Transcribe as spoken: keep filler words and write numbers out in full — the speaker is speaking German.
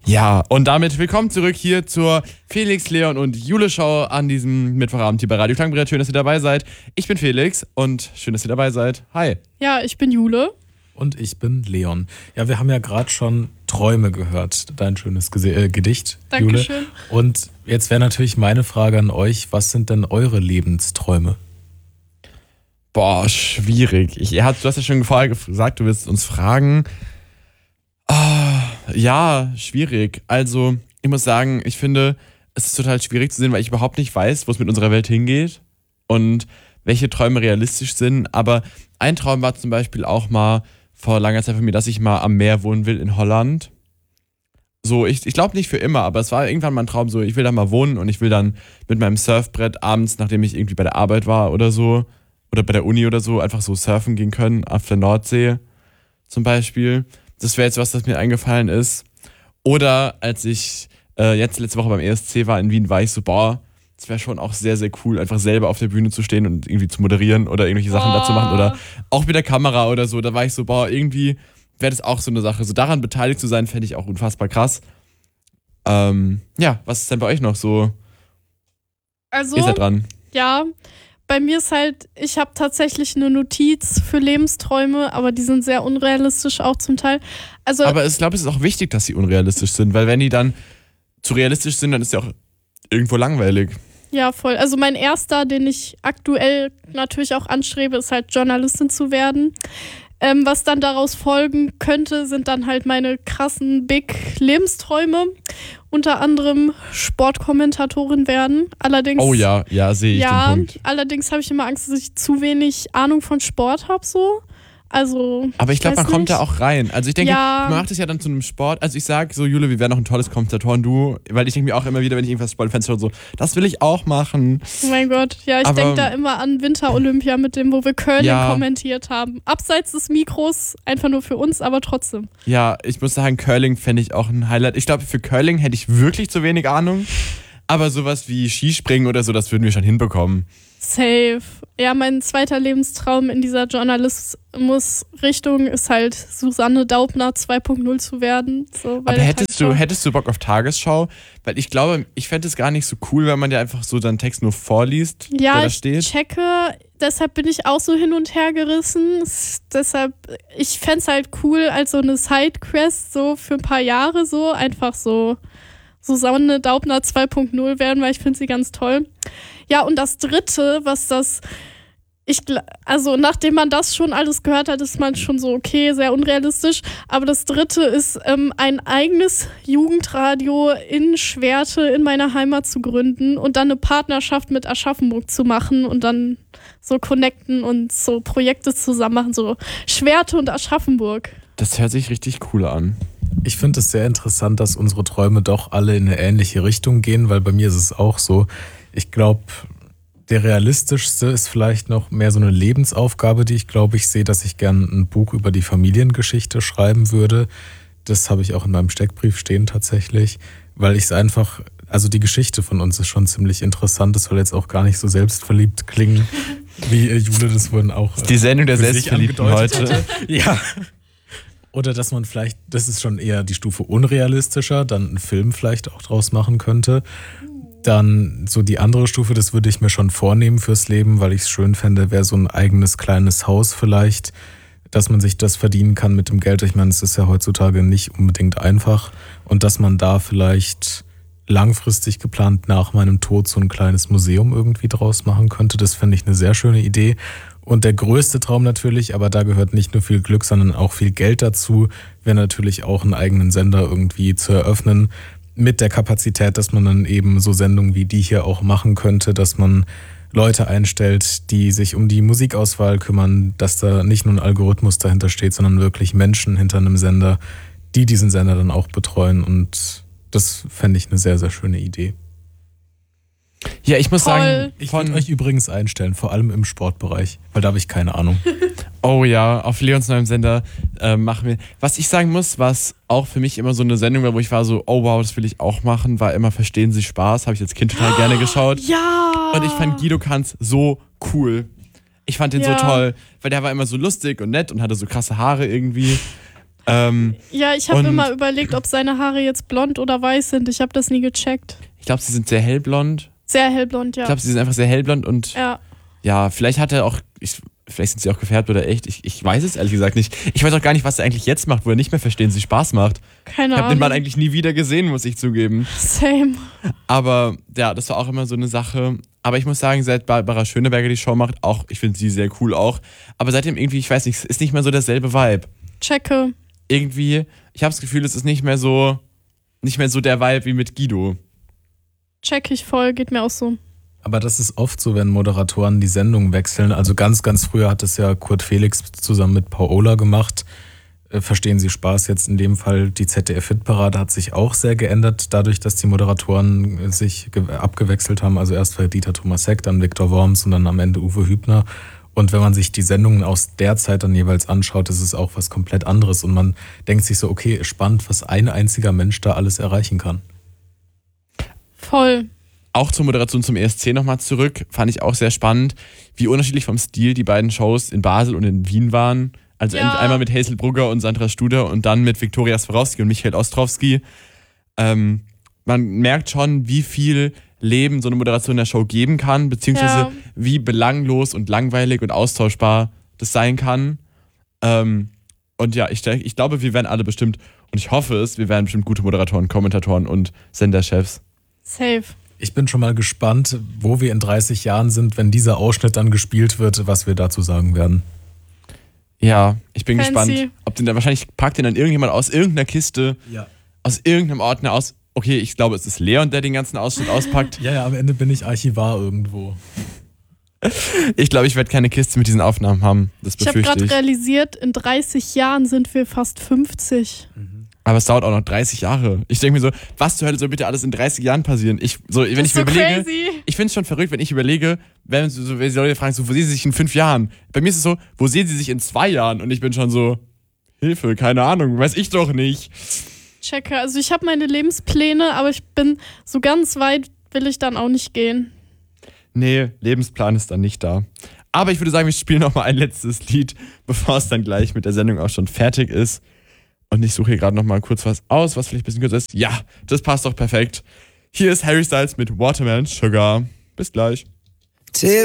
Ja, und damit willkommen zurück hier zur Felix, Leon und Jule Show an diesem Mittwochabend hier bei Radio Klangbrett. Schön, dass ihr dabei seid. Ich bin Felix und schön, dass ihr dabei seid. Hi. Ja, ich bin Jule. Und ich bin Leon. Ja, wir haben ja gerade schon Träume gehört, dein schönes Gese- äh, Gedicht, Dankeschön. Jule. Und jetzt wäre natürlich meine Frage an euch, was sind denn eure Lebensträume? Boah, schwierig. Ich, du hast ja schon vorher gesagt, du willst uns fragen. Ah, ja, schwierig. Also, ich muss sagen, ich finde, es ist total schwierig zu sehen, weil ich überhaupt nicht weiß, wo es mit unserer Welt hingeht und welche Träume realistisch sind. Aber ein Traum war zum Beispiel auch mal vor langer Zeit von mir, dass ich mal am Meer wohnen will in Holland. So, ich, ich glaube nicht für immer, aber es war irgendwann mal ein Traum so, ich will da mal wohnen und ich will dann mit meinem Surfbrett abends, nachdem ich irgendwie bei der Arbeit war oder so, oder bei der Uni oder so, einfach so surfen gehen können, auf der Nordsee zum Beispiel. Das wäre jetzt was, das mir eingefallen ist. Oder als ich äh, jetzt letzte Woche beim E S C war in Wien, war ich so, boah, es wäre schon auch sehr, sehr cool, einfach selber auf der Bühne zu stehen und irgendwie zu moderieren oder irgendwelche Sachen Oh. dazu machen oder auch mit der Kamera oder so. Da war ich so, boah, irgendwie wäre das auch so eine Sache. So daran beteiligt zu sein, fände ich auch unfassbar krass. Ähm, ja, was ist denn bei euch noch so? Also, Ihr seid dran. ja, bei mir ist halt, ich habe tatsächlich eine Notiz für Lebensträume, aber die sind sehr unrealistisch auch zum Teil. Also, Aber ich glaube, es ist auch wichtig, dass sie unrealistisch sind, weil wenn die dann zu realistisch sind, dann ist ja auch irgendwo langweilig. ja, voll. Also mein erster, den ich aktuell natürlich auch anstrebe, ist halt Journalistin zu werden. Ähm, was dann daraus folgen könnte, sind dann halt meine krassen Big-Lebensträume. Unter anderem Sportkommentatorin werden. Allerdings, Oh ja, ja, sehe ich ja, den Punkt. allerdings habe ich immer Angst, dass ich zu wenig Ahnung von Sport habe, so. Also, Aber ich glaube, weiß man kommt nicht. da auch rein. Also ich denke, Ja. man macht es ja dann zu einem Sport. Also ich sage so, Jule, wir wären noch ein tolles Kommentatoren-Duo, weil ich denke mir auch immer wieder, wenn ich irgendwas Sportfans höre, so, das will ich auch machen. Oh mein Gott, ja, ich Aber- denke da immer an Winter-Olympia mit dem, wo wir Curling Ja. kommentiert haben. Abseits des Mikros, einfach nur für uns, aber trotzdem. Ja, ich muss sagen, Curling fände ich auch ein Highlight. Ich glaube, für Curling hätte ich wirklich zu wenig Ahnung. Aber sowas wie Skispringen oder so, das würden wir schon hinbekommen. Safe. Ja, mein zweiter Lebenstraum in dieser Journalismus-Richtung ist halt Susanne Daubner zwei Punkt null zu werden. So, bei Aber der hättest du, Tagesschau. hättest du Bock auf Tagesschau? Weil ich glaube, ich fände es gar nicht so cool, wenn man ja einfach so seinen Text nur vorliest, der Ja, da ich steht. checke, deshalb bin ich auch so hin und her gerissen. S- Deshalb, ich fände es halt cool als so eine Sidequest so für ein paar Jahre so, einfach so Susanne Daubner zwei Punkt null werden, weil ich finde sie ganz toll. Ja, und das Dritte, was das, ich, gl- also nachdem man das schon alles gehört hat, ist man schon so, okay, sehr unrealistisch. Aber das Dritte ist, ähm, ein eigenes Jugendradio in Schwerte in meiner Heimat zu gründen und dann eine Partnerschaft mit Aschaffenburg zu machen und dann so connecten und so Projekte zusammen machen, so Schwerte und Aschaffenburg. Das hört sich richtig cool an. Ich finde es sehr interessant, dass unsere Träume doch alle in eine ähnliche Richtung gehen, weil bei mir ist es auch so. Ich glaube, der realistischste ist vielleicht noch mehr so eine Lebensaufgabe, die ich glaube, ich sehe, dass ich gern ein Buch über die Familiengeschichte schreiben würde. Das habe ich auch in meinem Steckbrief stehen tatsächlich, weil ich es einfach, also die Geschichte von uns ist schon ziemlich interessant. Das soll jetzt auch gar nicht so selbstverliebt klingen, wie äh, Jule das vorhin auch. Die Sendung der für sich Selbstverliebten angedeutet heute. Ja. Oder dass man vielleicht, das ist schon eher die Stufe unrealistischer, dann einen Film vielleicht auch draus machen könnte. Dann so die andere Stufe, das würde ich mir schon vornehmen fürs Leben, weil ich es schön fände, wäre so ein eigenes kleines Haus vielleicht, dass man sich das verdienen kann mit dem Geld. Ich meine, es ist ja heutzutage nicht unbedingt einfach. Und dass man da vielleicht langfristig geplant nach meinem Tod so ein kleines Museum irgendwie draus machen könnte. Das fände ich eine sehr schöne Idee. Und der größte Traum natürlich, aber da gehört nicht nur viel Glück, sondern auch viel Geld dazu, wäre natürlich auch einen eigenen Sender irgendwie zu eröffnen, mit der Kapazität, dass man dann eben so Sendungen wie die hier auch machen könnte, dass man Leute einstellt, die sich um die Musikauswahl kümmern, dass da nicht nur ein Algorithmus dahinter steht, sondern wirklich Menschen hinter einem Sender, die diesen Sender dann auch betreuen. Und das fände ich eine sehr, sehr schöne Idee. Ja, ich muss Toll. sagen, Ich von, würde euch übrigens einstellen, vor allem im Sportbereich, weil da habe ich keine Ahnung. oh ja, auf Leons neuem Sender äh, machen wir. Was ich sagen muss, was auch für mich immer so eine Sendung war, wo ich war so, oh wow, das will ich auch machen, war immer Verstehen Sie Spaß, habe ich als Kind total gerne geschaut. Ja! Und ich fand Guido Kanz so cool. Ich fand den Ja. so toll, weil der war immer so lustig und nett und hatte so krasse Haare irgendwie. Ähm, Ja, ich habe und- immer überlegt, ob seine Haare jetzt blond oder weiß sind. Ich habe das nie gecheckt. ich glaube, sie sind sehr hellblond. Sehr hellblond, ja. Ich glaube, sie sind einfach sehr hellblond und ja. ja, vielleicht hat er auch, ich, vielleicht sind sie auch gefärbt oder echt. Ich, ich weiß es ehrlich gesagt nicht. Ich weiß auch gar nicht, was er eigentlich jetzt macht, wo er nicht mehr verstehen, sie Spaß macht. Keine Ich habe den Ahnung. Mann eigentlich nie wieder gesehen, muss ich zugeben. Same. Aber ja, das war auch immer so eine Sache. Aber ich muss sagen, seit Barbara Schöneberger die Show macht, auch, ich finde sie sehr cool auch. Aber seitdem irgendwie, ich weiß nicht, es ist nicht mehr so derselbe Vibe. Checke. Irgendwie, ich habe das Gefühl, es ist nicht mehr so, nicht mehr so der Vibe wie mit Guido. Check ich voll, geht mir auch so. Aber das ist oft so, wenn Moderatoren die Sendung wechseln. Also ganz, ganz früher hat es ja Kurt Felix zusammen mit Paola gemacht. Äh, Verstehen Sie Spaß? Jetzt in dem Fall die Z D F-Hitparade hat sich auch sehr geändert, dadurch, dass die Moderatoren äh, sich ge- abgewechselt haben. Also erst war Dieter Thomas Heck, dann Viktor Worms und dann am Ende Uwe Hübner. Und wenn man sich die Sendungen aus der Zeit dann jeweils anschaut, ist es auch was komplett anderes. Und man denkt sich so, okay, spannend, was ein einziger Mensch da alles erreichen kann. Voll. Auch zur Moderation zum E S C nochmal zurück, fand ich auch sehr spannend, wie unterschiedlich vom Stil die beiden Shows in Basel und in Wien waren. Also Ja. einmal mit Hazel Brugger und Sandra Studer und dann mit Viktoria Swarovski und Michael Ostrowski. Ähm, man merkt schon, wie viel Leben so eine Moderation der Show geben kann, beziehungsweise Ja. wie belanglos und langweilig und austauschbar das sein kann. Ähm, und ja, ich, denk- ich glaube, wir werden alle bestimmt, und ich hoffe es, wir werden bestimmt gute Moderatoren, Kommentatoren und Senderchefs. Safe. Ich bin schon mal gespannt, wo wir in dreißig Jahren sind, wenn dieser Ausschnitt dann gespielt wird, was wir dazu sagen werden. Ja, ich bin Fancy. gespannt, ob den dann, wahrscheinlich packt den dann irgendjemand aus irgendeiner Kiste, Ja. aus irgendeinem Ordner aus. Okay, ich glaube, es ist Leon, der den ganzen Ausschnitt auspackt. Ja, ja, am Ende bin ich Archivar irgendwo. Ich glaube, ich werde keine Kiste mit diesen Aufnahmen haben. Das Ich habe befürchte gerade ich. realisiert, in dreißig Jahren sind wir fast fünfzig. Aber es dauert auch noch dreißig Jahre. Ich denke mir so, was zur Hölle soll bitte alles in dreißig Jahren passieren? Ich, so, wenn Das ich ist mir so überlege, crazy. ich finde es schon verrückt, wenn ich überlege, wenn so, so, wenn die Leute fragen, so, wo sehen sie sich in fünf Jahren? Bei mir ist es so, wo sehen sie sich in zwei Jahren? Und ich bin schon so, Hilfe, keine Ahnung, weiß ich doch nicht. Checke. Also ich habe meine Lebenspläne, aber ich bin so ganz weit will ich dann auch nicht gehen. Nee, Lebensplan ist dann nicht da. Aber ich würde sagen, wir spielen noch mal ein letztes Lied, bevor es dann gleich mit der Sendung auch schon fertig ist. Und ich suche hier gerade noch mal kurz was aus, was vielleicht ein bisschen kürzer ist. Ja, das passt doch perfekt. Hier ist Harry Styles mit Watermelon Sugar. Bis gleich. Tears